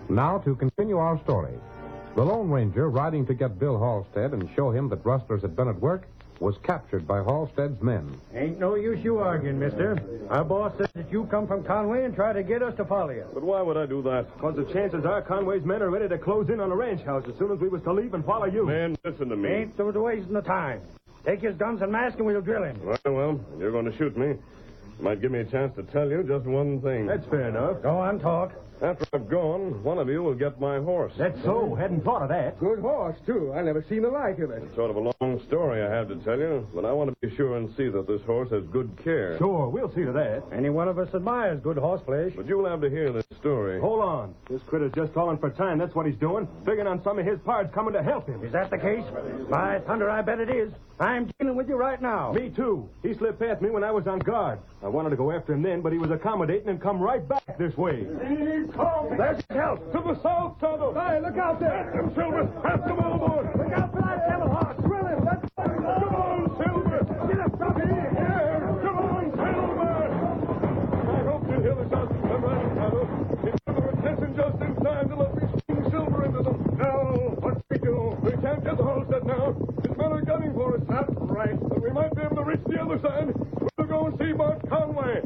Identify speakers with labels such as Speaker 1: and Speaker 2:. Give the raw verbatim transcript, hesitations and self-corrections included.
Speaker 1: Now, to continue our story. The Lone Ranger, riding to get Bill Halstead and show him that rustlers had been at work, was captured by Halstead's men.
Speaker 2: Ain't no use you arguing, mister. Our boss says that you come from Conway and try to get us to follow you.
Speaker 3: But why would I do that?
Speaker 2: Because the chances are Conway's men are ready to close in on the ranch house as soon as we was to leave and follow you.
Speaker 3: Man, listen to me.
Speaker 2: Ain't no wasting the time. Take his guns and mask and we'll drill him.
Speaker 3: Well, well, you're going to shoot me. You might give me a chance to tell you just one thing.
Speaker 2: That's fair enough. Go on, talk.
Speaker 3: After I've gone, one of you will get my horse.
Speaker 2: That's so. Hadn't thought of that.
Speaker 4: Good horse, too. I never seen the like of it.
Speaker 3: It's sort of a long story I have to tell you, but I want to be sure and see that this horse has good care.
Speaker 2: Sure, we'll see to that. Any one of us admires good horse flesh.
Speaker 3: But you'll have to hear this story.
Speaker 2: Hold on. This critter's just calling for time. That's what he's doing. Figuring on some of his pards coming to help him. Is that the case? By thunder, I bet it is. I'm dealing with you right now. Me, too. He slipped past me when I was on guard. I wanted to go after him then, but he was accommodating and come right back this way. There's help. To the south, Tonto. Hey, look out there. Them Silver. Pass them overboard. Look out for that devil horse. Drill him. Let's go. Come on, Silver. Get up, Tonto. Here. Come on, Silver. I hope you hear the shots come right, Tonto. It's another attention just in time to let me swing Silver into them. Now, what we do? We can't get the Halstead now. His men are gunning for us. That's right. But we might be able to reach the other side. We'll go and see about Conway.